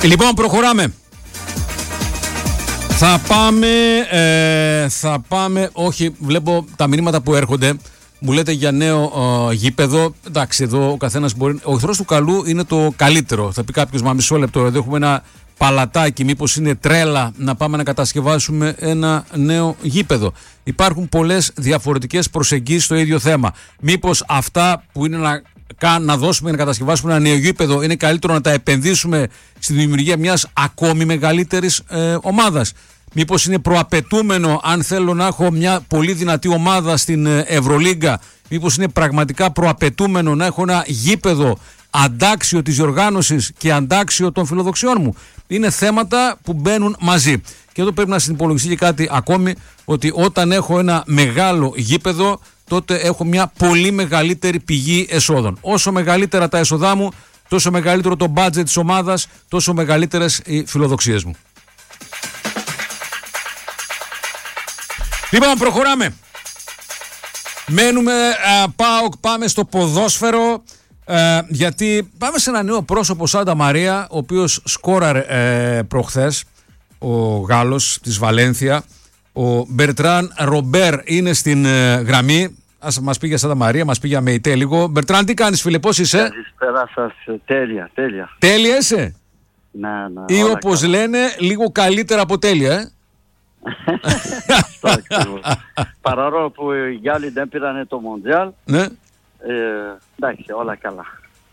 Λοιπόν, προχωράμε. Θα πάμε, όχι, βλέπω τα μηνύματα που έρχονται. Μου λέτε για νέο γήπεδο. Εντάξει, εδώ ο καθένας μπορεί. Ο εχθρός του καλού είναι το καλύτερο. Θα πει κάποιος, μα μισό λεπτό, εδώ έχουμε ένα παλατάκι. Μήπως είναι τρέλα να πάμε να κατασκευάσουμε ένα νέο γήπεδο? Υπάρχουν πολλές διαφορετικές προσεγγίσεις στο ίδιο θέμα. Μήπως αυτά που είναι να δώσουμε να κατασκευάσουμε ένα νέο γήπεδο είναι καλύτερο να τα επενδύσουμε στη δημιουργία μιας ακόμη μεγαλύτερης ομάδας? Μήπως είναι προαπαιτούμενο, αν θέλω να έχω μια πολύ δυνατή ομάδα στην Ευρωλίγκα, μήπως είναι πραγματικά προαπαιτούμενο να έχω ένα γήπεδο αντάξιο της διοργάνωσης και αντάξιο των φιλοδοξιών μου? Είναι θέματα που μπαίνουν μαζί. Και εδώ πρέπει να συνυπολογιστεί και κάτι ακόμη, ότι όταν έχω ένα μεγάλο γήπεδο, τότε έχω μια πολύ μεγαλύτερη πηγή εσόδων. Όσο μεγαλύτερα τα έσοδά μου, τόσο μεγαλύτερο το budget της ομάδας, τόσο μεγαλύτερες οι φιλοδοξίες μου. Λοιπόν, προχωράμε. Μένουμε, πάμε στο ποδόσφαιρο, γιατί πάμε σε ένα νέο πρόσωπο, Σάντα Μαρία, ο οποίος σκόραρε προχθές, ο Γάλλος της Βαλένθια. Ο Μπερτράν Ρομπέρ είναι στην γραμμή. Ας μας πει για Σάντα Μαρία, μας πει για ΜΕΙΤΕ λίγο. Μπερτράν, τι κάνεις, φίλε, πώς είσαι? Καλησπέρα σας, τέλεια. Τέλεια είσαι? Ναι. Ή όπως καλά λένε, λίγο καλύτερα από τέλεια, Παρόλο που οι Γάλλοι δεν πήρανε το Μοντιάλ, ναι. Εντάξει, όλα καλά.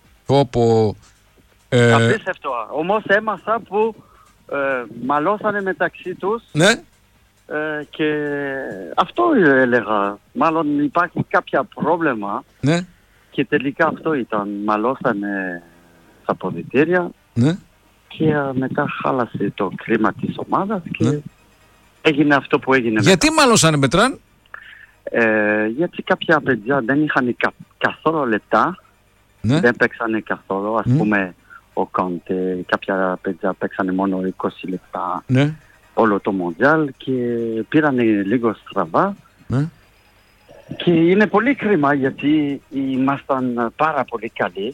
Απίστευτο. Όμως έμαθα που μαλώσανε μεταξύ τους, ναι. Και αυτό έλεγα. Μάλλον υπάρχει κάποια πρόβλημα, ναι. Και τελικά αυτό ήταν. Μαλώσανε στα ποδητήρια, ναι. Και μετά χάλασε το κλίμα της ομάδας και ναι. Έγινε αυτό που έγινε. Γιατί μαλώσανε, Μπετράν? Γιατί κάποια παιδιά δεν είχαν καθόλου λεπτά, ναι. Δεν παίξανε καθόλου. Ας πούμε ο Κόντε, κάποια παιδιά παίξανε μόνο 20 λεπτά, ναι. Όλο το Μοντιάλ, και πήρανε λίγο στραβά, ναι. Και είναι πολύ κρίμα γιατί ήμασταν πάρα πολύ καλοί,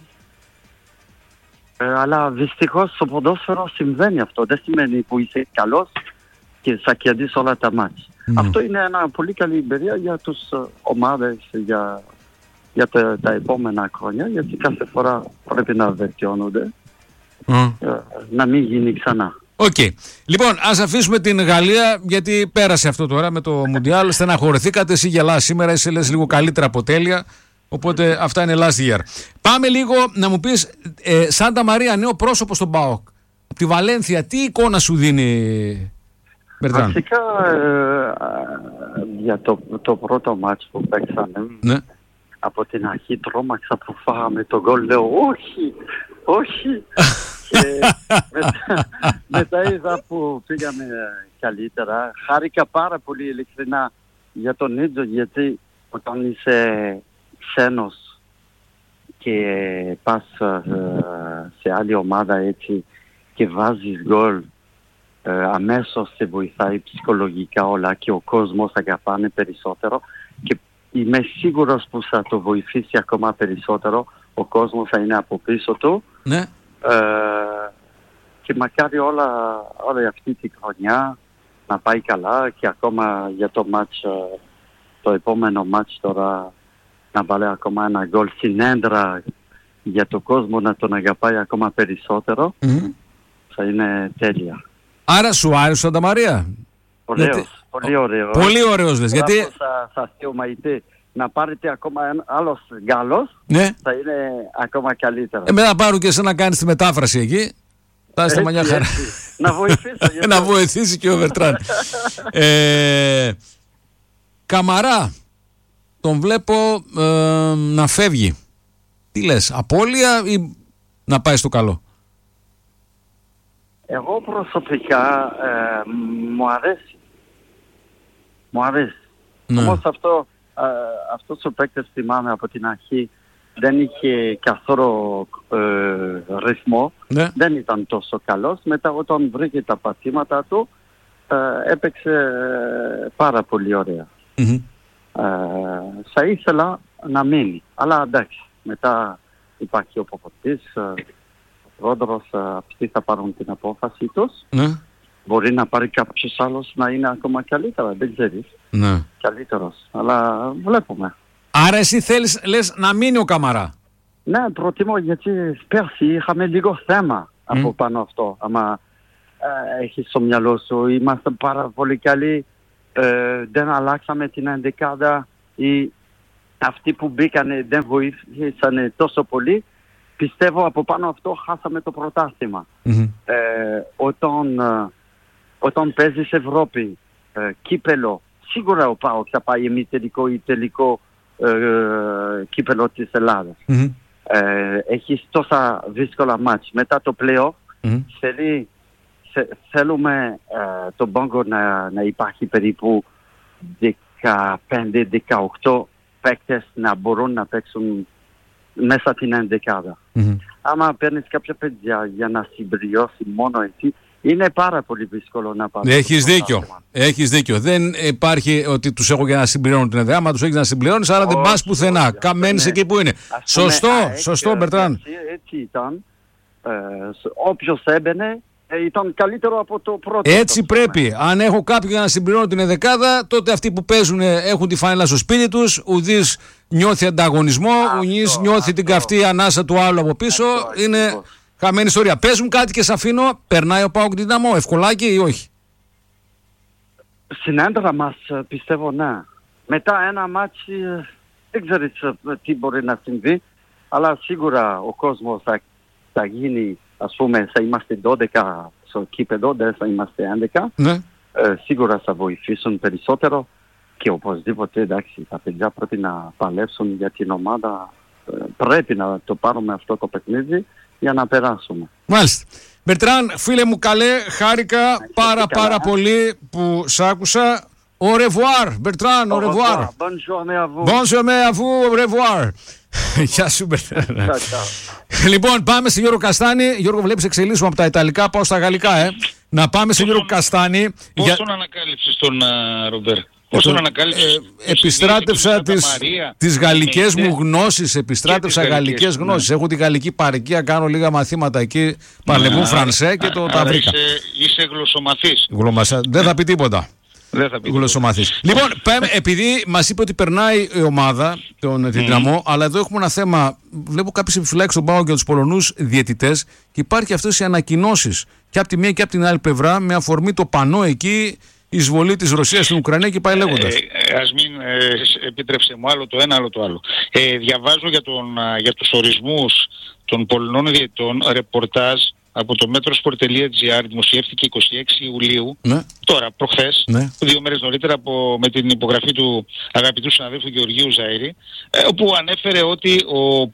αλλά δυστυχώς στο ποδόσφαιρο συμβαίνει αυτό. Δεν σημαίνει που είσαι καλός και θα κερδίσεις όλα τα μάτς. Αυτό είναι ένα πολύ καλή εμπειρία για τους ομάδες για τα επόμενα χρόνια, γιατί κάθε φορά πρέπει να βελτιώνονται, να μην γίνει ξανά. Οκ. Λοιπόν, ας αφήσουμε την Γαλλία, γιατί πέρασε αυτό τώρα με το Μουντιάλ. Στεναχωρηθήκατε, εσύ γελάς σήμερα, είσαι λες λίγο καλύτερα από τέλεια. Οπότε αυτά είναι last year. Πάμε λίγο να μου πεις, Σάντα Μαρία, νέο πρόσωπο στον ΠΑΟΚ, από τη Βαλένθια, τι εικόνα σου δίνει, Μπερτράν? Βασικά για το πρώτο μάτς που παίξαμε, ναι. Από την αρχή τρόμαξα που φάγαμε το γκολ, λέω όχι. Και μετά είδα που πήγαμε καλύτερα. Χάρηκα πάρα πολύ ειλικρινά για τον ίδιο, γιατί όταν είσαι ξένος και πας σε άλλη ομάδα έτσι και βάζεις γκολ, αμέσως σε βοηθάει ψυχολογικά όλα και ο κόσμος αγαπάνε περισσότερο, και είμαι σίγουρος που θα το βοηθήσει ακόμα περισσότερο. Ο κόσμος θα είναι από πίσω του, ναι. Και μακάρι όλη αυτή τη χρονιά να πάει καλά, και ακόμα για το μάτς, το επόμενο μάτς τώρα, να βάλει ακόμα ένα γκολ στην έδρα για το κόσμο να τον αγαπάει ακόμα περισσότερο. Θα είναι τέλεια. Άρα σου άρεσε, Σάντα Μαρία? Πολύ ωραίο. Πολύ ωραίος λες, γιατί θα ο ΜΑΙΤΕ να πάρετε ακόμα ένα άλλος Γάλλος, ναι. Θα είναι ακόμα καλύτερα. Μετά πάρουν και εσένα να κάνεις τη μετάφραση εκεί. Θα είστε μανιά χαρά. Να βοηθήσω. Να βοηθήσει και ο Μπερτράν. Καμαρά, τον βλέπω να φεύγει. Τι λες, απώλεια ή να πάει στο καλό? Εγώ προσωπικά μου αρέσει. Ναι. Όμως αυτός ο παίκτης, θυμάμαι από την αρχή, δεν είχε καθόλου ρυθμό, ναι. Δεν ήταν τόσο καλός. Μετά όταν βρήκε τα πατήματα του, έπαιξε πάρα πολύ ωραία. Θα ήθελα να μείνει, αλλά εντάξει, μετά υπάρχει ο προπονητής, Ρόδρος, αυτοί θα πάρουν την απόφαση τους. Ναι. Μπορεί να πάρει κάποιος άλλος να είναι ακόμα καλύτερα, δεν ξέρεις. Ναι. Καλύτερος, αλλά βλέπουμε. Άρα εσύ λες να μείνει ο Καμαρά. Ναι, προτιμώ, γιατί πέρσι είχαμε λίγο θέμα από πάνω αυτό. Άμα έχεις στο μυαλό σου, είμαστε πάρα πολύ καλοί, δεν αλλάξαμε την ενδεκάδα, ή αυτοί που μπήκανε δεν βοήθησαν τόσο πολύ. Πιστεύω από πάνω αυτό χάσαμε το πρωτάθλημα. Όταν παίζεις Ευρώπη, κύπελο, σίγουρα ο ΠΑΟΚ θα πάει ημιτελικό ή τελικό κύπελο της Ελλάδας. Έχεις τόσα δύσκολα μάτς. Μετά το play-off θέλουμε τον πάγκο να υπάρχει περίπου 15-18 παίκτες να μπορούν να παίξουν μέσα την ενδεκάδα. Άμα παίρνεις κάποια παιδιά για να συμπληρώσει μόνο εσύ, είναι πάρα πολύ δύσκολο να πάρει. Έχεις δίκιο. Δεν υπάρχει ότι τους έχω για να συμπληρώνουν την ενδεκάδα. Άμα τους έχεις να συμπληρώνεις, άρα δεν πας πουθενά. Καμένεις εκεί που είναι. Σωστό, Μπερτράν. Έτσι ήταν. Όποιος έμπαινε ήταν καλύτερο από το πρώτο. Έτσι πρέπει. Αν έχω κάποιον για να συμπληρώνω την ενδεκάδα, τότε αυτοί που παίζουν έχουν τη φανέλα στο σπίτι τους, ουδής νιώθει ανταγωνισμό, ουδής νιώθει την καυτή ανάσα του άλλου από πίσω. Είναι χαμένη ιστορία. Πες μου κάτι και σε αφήνω. Περνάει ο ΠΑΟΚ Δυναμό, ευκολάκι ή όχι? Στην έντρα μας πιστεύω ναι. Μετά ένα μάτσι δεν ξέρεις τι μπορεί να συμβεί, αλλά σίγουρα ο κόσμος θα γίνει, ας πούμε, θα είμαστε 12 στο κήπεδο, δεν θα είμαστε 11. Ναι. Σίγουρα θα βοηθήσουν περισσότερο και οπωσδήποτε, εντάξει, τα παιδιά πρέπει να παλέψουν για την ομάδα. Πρέπει να το πάρουμε αυτό το παιχνίδι για να περάσουμε. Μάλιστα. Μπερτράν, φίλε μου καλέ, χάρηκα πάρα πολύ που σ' άκουσα. Au revoir, Bertrand, au revoir. Bonne journée à vous. Bonne journée à vous, au revoir. Γεια σου, Bertrand. Λοιπόν, πάμε σε Γιώργο Καστάνη. Γιώργο, βλέπεις εξελίσσουμε από τα Ιταλικά, πάω στα Γαλλικά, Να πάμε σε Γιώργο Καστάνη. Πώς τον ανακάλυψες τον Ρομπέρ? Πώς τον ανακάλυψες? Επιστράτευσα τις γαλλικές μου γνώσεις. Επιστράτευσα γαλλικές γνώσεις. Έχω τη γαλλική παροικία, κάνω λίγα μαθήματα εκεί. Παρλεβούν Φρανσέ και τα βρήκα. Είσαι γλωσσομαθής. Δεν θα πει τίποτα. Γλωσσομαθής. Λοιπόν, επειδή μας είπε ότι περνάει η ομάδα, την Δυναμό, αλλά εδώ έχουμε ένα θέμα. Βλέπω κάποιες επιφυλάξεις στον ΠΑΟΚ για τους Πολωνούς διαιτητές και υπάρχει αυτές οι ανακοινώσεις και από τη μία και από την άλλη πλευρά με αφορμή το πανό εκεί, η εισβολή της Ρωσίας στην Ουκρανία και πάει λέγοντας. Ας μην επιτρέψτε μου άλλο το ένα, άλλο το άλλο. Διαβάζω για τους ορισμούς των Πολωνών διαιτητών ρεπορτάζ από το metrosport.gr, δημοσιεύτηκε 26 Ιουλίου, τώρα προχθές, 2 μέρες νωρίτερα με την υπογραφή του αγαπητού συναδέλφου Γεωργίου Ζαΐρη, όπου ανέφερε ότι ο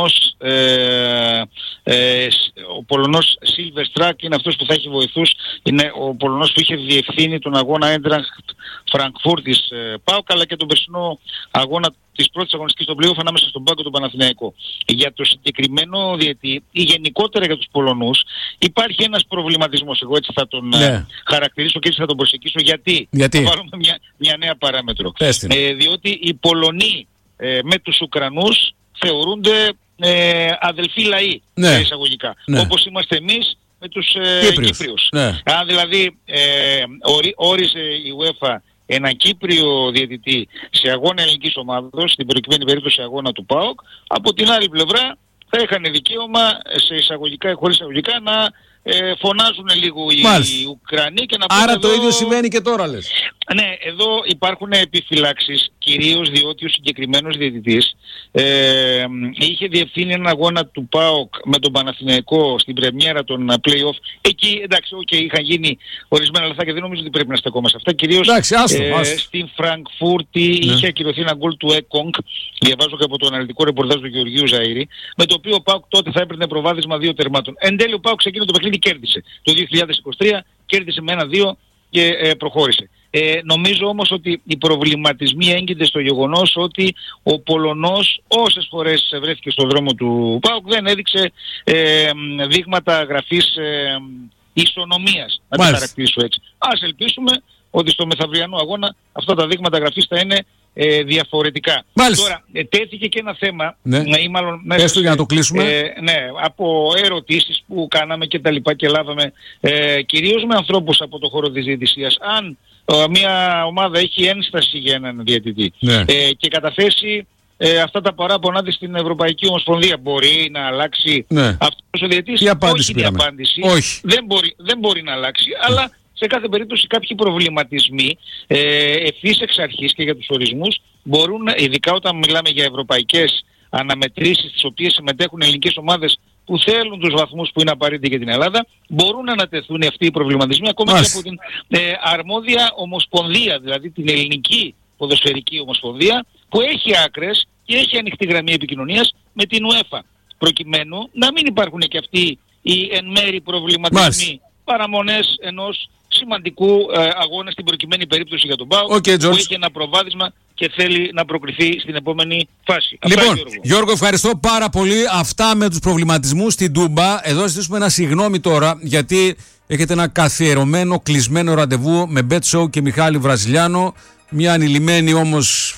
Πολωνός Silverstrak είναι αυτός που θα έχει βοηθούς, είναι ο Πολωνός που είχε διευθύνει τον αγώνα Έντραχτ Φραγκφούρτ της ΠΑΟΚ, αλλά και τον περσινό αγώνα της πρώτης αγωνιστικής των play-off ανάμεσα στον Πάγκο τον Παναθηναϊκό. Για το συγκεκριμένο διαιτή ή γενικότερα για τους Πολωνούς υπάρχει ένας προβληματισμός. Εγώ έτσι θα τον χαρακτηρίσω και έτσι θα τον προσεγγίσω. Γιατί? Θα βάλουμε μια νέα παράμετρο. Διότι οι Πολωνοί με τους Ουκρανούς θεωρούνται αδελφοί λαοί εισαγωγικά. Όπως είμαστε εμείς με τους Κύπριους. Αν δηλαδή όρισε η UEFA ένα Κύπριο διαιτητή σε αγώνα ελληνικής ομάδος, στην προκειμένη περίπτωση αγώνα του ΠΑΟΚ, από την άλλη πλευρά θα είχαν δικαίωμα σε εισαγωγικά ή χωρίς εισαγωγικά να φωνάζουν λίγο οι Ουκρανοί και να πούνε. Άρα το ίδιο συμβαίνει και τώρα, λες? Ναι, εδώ υπάρχουν επιφυλάξεις, κυρίως διότι ο συγκεκριμένος διαιτητής είχε διευθύνει έναν αγώνα του ΠΑΟΚ με τον Παναθηναϊκό στην πρεμιέρα των play-off. Εκεί, εντάξει, είχαν γίνει ορισμένα λαθάκια, δεν νομίζω ότι πρέπει να στεκόμαστε σε αυτά. Κυρίως στην Φραγκφούρτη είχε ακυρωθεί ένα γκολ του Εκόνγκ, διαβάζω και από το αναλυτικό ρεπορτάζ του Γεωργίου Ζαΐρη, με το οποίο ο ΠΑΟΚ τότε θα έπαιρνε προβάδισμα 2 τερμάτων. Εν τέλει ο ΠΑΟΚ σε εκείνο το παιχνίδι κέρδισε. Το 2023 κέρδισε με 1-2 και προχώρησε. Νομίζω όμως ότι οι προβληματισμοί έγκυνται στο γεγονός ότι ο Πολωνός όσες φορές βρέθηκε στον δρόμο του ΠΑΟΚ δεν έδειξε δείγματα γραφής ισονομίας, να το χαρακτηρίσω έτσι. Ας ελπίσουμε ότι στο μεθαυριανό αγώνα αυτά τα δείγματα γραφής θα είναι διαφορετικά. Μάλιστα. Τώρα, τέθηκε και ένα θέμα, ναι. Ή μάλλον μέσα έστω για να το κλείσουμε. Ναι, από ερωτήσεις που κάναμε και τα λοιπά και λάβαμε, κυρίως με ανθρώπους από το χώρο της διαιτησίας, αν μια ομάδα έχει ένσταση για έναν διαιτητή, ναι, και καταθέσει αυτά τα παράπονα της στην Ευρωπαϊκή Ομοσπονδία, μπορεί να αλλάξει, ναι, αυτός ο διαιτητής? Η απάντηση όχι, η απάντηση. Όχι. Δεν μπορεί να αλλάξει, αλλά σε κάθε περίπτωση κάποιοι προβληματισμοί ευθύς εξ αρχής και για τους ορισμούς μπορούν, ειδικά όταν μιλάμε για ευρωπαϊκές αναμετρήσεις στις οποίες συμμετέχουν ελληνικές ομάδες που θέλουν τους βαθμούς που είναι απαραίτητοι για την Ελλάδα, μπορούν να ανατεθούν αυτοί οι προβληματισμοί ακόμα και από την αρμόδια ομοσπονδία, δηλαδή την ελληνική ποδοσφαιρική ομοσπονδία, που έχει άκρες και έχει ανοιχτή γραμμή επικοινωνίας με την UEFA, προκειμένου να μην υπάρχουν και αυτοί οι εν μέρη προβληματισμοί, παραμονές ενός σημαντικού αγώνα, στην προκειμένη περίπτωση για τον ΠΑΟΚ, που έχει ένα προβάδισμα και θέλει να προκριθεί στην επόμενη φάση. Λοιπόν, Γιώργο, ευχαριστώ πάρα πολύ. Αυτά με τους προβληματισμούς στην Τούμπα. Εδώ ζητήσουμε ένα συγγνώμη τώρα, γιατί έχετε ένα καθιερωμένο, κλεισμένο ραντεβού με Bet Show και Μιχάλη Βραζιλιάνο. Μια ανηλυμένη όμως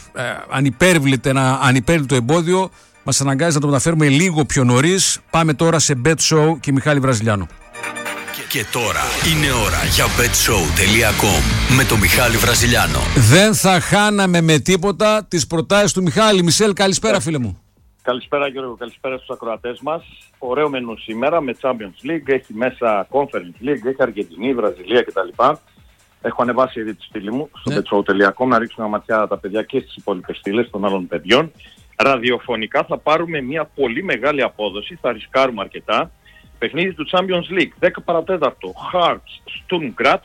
ανυπέρβλητο εμπόδιο μας αναγκάζει να το μεταφέρουμε λίγο πιο νωρίς. Πάμε τώρα σε Bet Show και Μιχάλη Βραζιλιάνο. Και τώρα είναι ώρα για betshow.com με τον Μιχάλη Βραζιλιάνο. Δεν θα χάναμε με τίποτα τις προτάσεις του Μιχάλη. Μισελ, καλησπέρα φίλε μου. Καλησπέρα Γιώργο, καλησπέρα στους ακροατές μας. Ωραίο μενού σήμερα με Champions League, έχει μέσα Conference League, έχει Αργεντινή, Βραζιλία κτλ. Έχω ανεβάσει ήδη τη στήλη μου στο betshow.com να ρίξουμε μια ματιά τα παιδιά και στις υπόλοιπες στήλες των άλλων παιδιών. Ραδιοφωνικά θα πάρουμε μια πολύ μεγάλη απόδοση, θα ρισκάρουμε αρκετά. Παιχνίδι του Champions League, 10 παρατέταρτο, Hearts, Sturm Graz,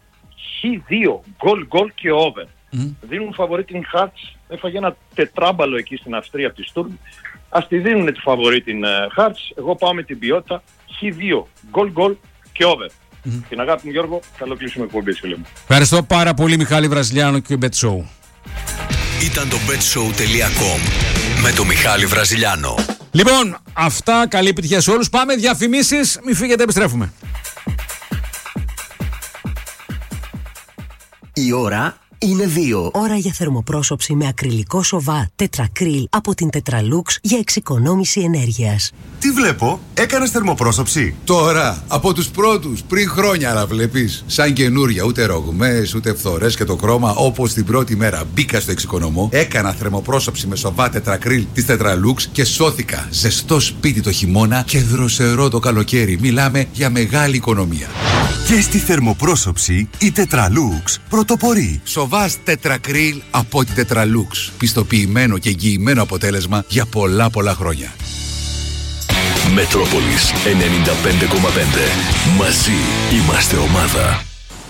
Χ2, γκολ και over. Δίνουν φαβορί την Hearts, έφαγε ένα τετράμπαλο εκεί στην Αυστρία από τη Sturm. Ας τη δίνουν τη φαβορί την Hearts, εγώ πάω με την ποιότητα, Χ2, γκολ και over. Την αγάπη μου Γιώργο, καλό κλείσουμε εκπομπή φίλε μου. Ευχαριστώ πάρα πολύ Μιχάλη Βραζιλιάνο και Bet Show. Ήταν το betshow.com με τον Μιχάλη Βραζιλιάνο. Λοιπόν, αυτά, καλή επιτυχία σε όλους. Πάμε διαφημίσεις, μην φύγετε, επιστρέφουμε. Η ώρα είναι 2. Ώρα για θερμοπρόσωψη με ακριλικό σοβά τετρακρίλ από την Tetralux για εξοικονόμηση ενέργειας. Τι βλέπω, έκανες θερμοπρόσωψη? Τώρα, από τους πρώτους, πριν χρόνια, αλλά βλέπεις. Σαν καινούρια, ούτε ρογμές, ούτε φθορές και το χρώμα, όπως την πρώτη μέρα μπήκα στο εξοικονομώ, έκανα θερμοπρόσωψη με σοβά τετρακρίλ της Tetralux και σώθηκα. Ζεστό σπίτι το χειμώνα και δροσερό το καλοκαίρι. Μιλάμε για μεγάλη οικονομία. Και στη θερμοπρόσωψη η Tetralux πρωτοπορεί. Σοβάς τετρακρίλ από την Tetralux. Πιστοποιημένο και εγγυημένο αποτέλεσμα για πολλά χρόνια. Μετρόπολης 95,5. Μαζί είμαστε ομάδα.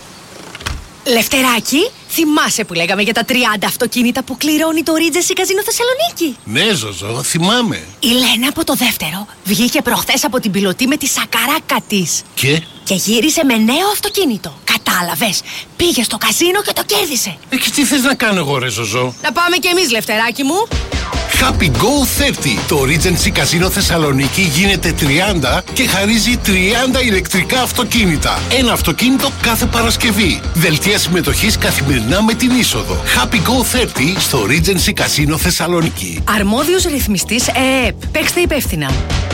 Λευτεράκη, θυμάσαι που λέγαμε για τα 30 αυτοκίνητα που κληρώνει το Regency Casino Θεσσαλονίκη? Ναι, Ζωζό, θυμάμαι. Η Λένα από το δεύτερο βγήκε προχθές από την πιλωτή με τη σακαράκα της. Και γύρισε με νέο αυτοκίνητο. Κατάλαβες, πήγε στο καζίνο και το κέρδισε. Και τι θες να κάνω εγώ ρε Ζωζό? Να πάμε κι εμείς Λευτεράκη μου. Happy Go 30. Το Regency Casino Θεσσαλονίκη γίνεται 30 και χαρίζει 30 ηλεκτρικά αυτοκίνητα. Ένα αυτοκίνητο κάθε Παρασκευή. Δελτία συμμετοχής καθημερινά με την είσοδο. Happy Go 30 στο Regency Casino Θεσσαλονίκη. Αρμόδιος ρυθμιστής ΕΕΠ. Παίξτε υπεύθυνα.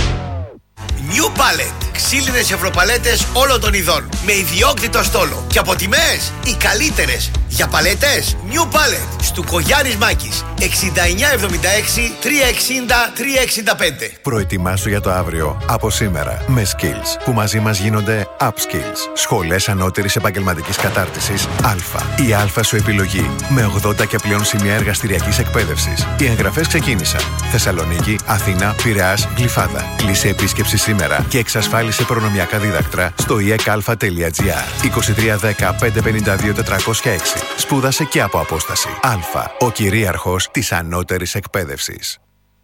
New Pallet. Ξύλινες ευρωπαλέτες όλων των ειδών. Με ιδιόκτητο στόλο. Και από τιμές οι καλύτερες. Για παλέτες New Pallet. Στουκογιάννης Μάκης. 6976 360 365. Προετοιμάσου για το αύριο από σήμερα με Skills, που μαζί μας γίνονται Upskills. Σχολές ανώτερης επαγγελματικής κατάρτισης Α. Η Α σου επιλογή με 80 και πλέον σημεία εργαστηριακής εκπαίδευσης. Οι εγγραφές ξεκίνησαν. Θεσσαλονίκη, Αθήνα, Πειραιάς, Γλυφάδα. Κλείσε επίσκεψη σήμερα και εξασφάλισε προνομιακά δίδακτρα στο iecalfa.gr. 2310 552 406. Σπούδασε και από απόσταση. Α. Ο κυρίαρχος της ανώτερης εκπαίδευσης.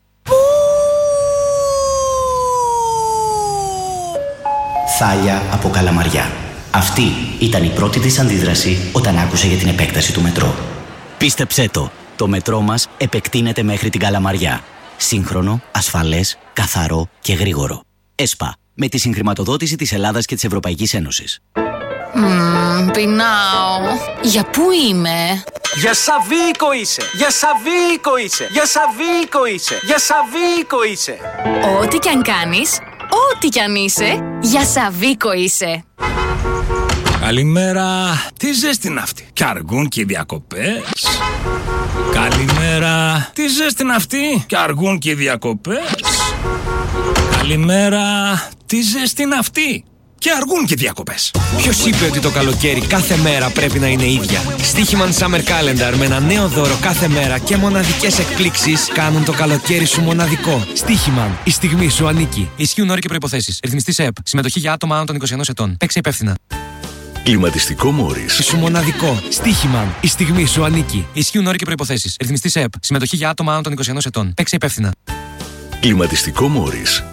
Θάλια από Καλαμαριά. Αυτή ήταν η πρώτη της αντίδραση όταν άκουσε για την επέκταση του μετρό. Πίστεψέ το μετρό μας επεκτείνεται μέχρι την Καλαμαριά. Σύγχρονο, ασφαλές, καθαρό και γρήγορο. ΕΣΠΑ, με τη συγχρηματοδότηση της Ελλάδας και της Ευρωπαϊκής Ένωσης. Πεινάω. Για πού είμαι? Για Σαββίκο είσαι. Για Σαββίκο είσαι. Για Σαββίκο είσαι. Για Σαββίκο είσαι. Ό,τι κι αν κάνεις, ό,τι κι αν είσαι, για Σαββίκο είσαι. Καλημέρα. Τι ζέστη είναι αυτή. Κι αργούν και οι διακοπές. Καλημέρα. Τι ζέστη είναι αυτή. Κι αργούν και οι διακοπές. Καλημέρα. Τι ζέστη είναι αυτή. Και αργούν και διακοπές. Ποιος είπε ότι το καλοκαίρι κάθε μέρα πρέπει να είναι ίδια? Στοίχημαν Summer Calendar με ένα νέο δώρο κάθε μέρα και μοναδικές εκπλήξεις κάνουν το καλοκαίρι σου μοναδικό. Στοίχημαν. Η στιγμή σου ανήκει. Ισχύουν όροι και προϋποθέσεις. Ρυθμιστής ΕΕΠ. Συμμετοχή για άτομα άνω των 21 ετών. Παίξε υπεύθυνα. Κλιματιστικό Μόρις. Σου μοναδικό. Στοίχημαν. Η στιγμή σου ανήκει. Ισχύουν όροι και προϋποθέσεις. Ρυθμιστής ΕΕΠ. Συμμετοχή για άτομα άνω των 21 ετών. Παίξε υπεύθυνα. Κλιματιστικό Μόρις.